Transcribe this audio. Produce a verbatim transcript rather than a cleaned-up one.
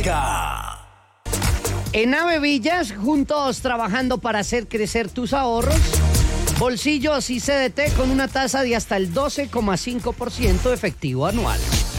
Económica. En Ave Villas, juntos trabajando para hacer crecer tus ahorros. Bolsillos y C D T con una tasa de hasta el doce coma cinco por ciento efectivo anual.